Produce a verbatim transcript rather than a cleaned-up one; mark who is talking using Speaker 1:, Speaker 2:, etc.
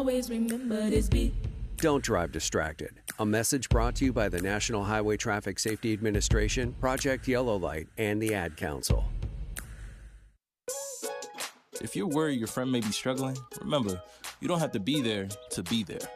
Speaker 1: always remember this beat.
Speaker 2: Don't drive distracted. A message brought to you by the National Highway Traffic Safety Administration, Project Yellow Light, and the Ad Council.
Speaker 3: If you're worried your friend may be struggling, remember, you don't have to be there to be there.